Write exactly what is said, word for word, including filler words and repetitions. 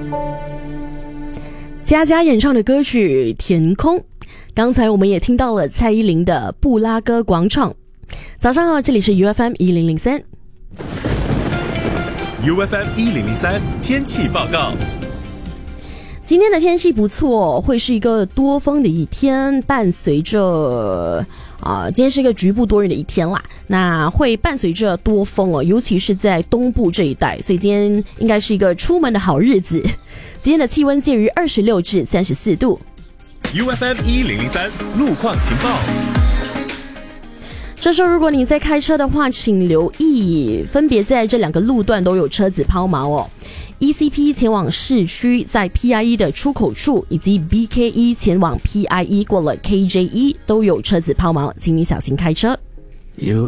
佳佳演唱的歌曲《天空》，刚才我们也听到了蔡依林的《布拉格广场》。早上好，这里是 U F M 一零零三。 U F M 一零零三天气报告。 今天的天气不错，会是一个多风的一天，伴随着啊、呃，今天是一个局部多云的一天啦。那会伴随着多风哦，尤其是在东部这一带，所以今天应该是一个出门的好日子。今天的气温介于二十六至三十四度。 U F M 一零零三路况情报。 这时候如果你在开车的话，请留意，分别在这两个路段都有车子抛锚哦。E C P 前往市区，在 P I E 的出口处，以及 B K E 前往 P I E 过了 K J E 都有车子抛锚，请你小心开车。 U